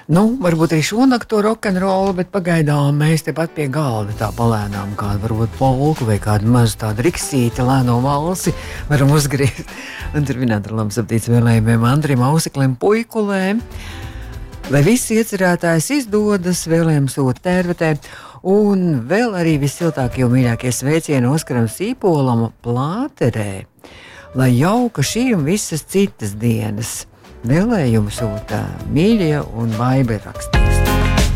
Nu, varbūt arī šonakt to rokenrolu, bet pagaidām mēs tepat pie galda tā palēnām kādu varbūt polku vai kādu mazu tādu riksīti lēno valsi varam uzgriezt. Un turpināt ar labs aptīts vēlējumiem Andrim Auseklim Puikulēm. Lai viss iecerētājs izdodas, vēlējums sūta tērvetē. Un vēl arī vissiltākie un mīļākie sveicieni Oskaram Sīpolam Plāterē. Lai jauka šī un visas citas dienas. Vēlējumu sūta Mīļa un Baiba rakstīs.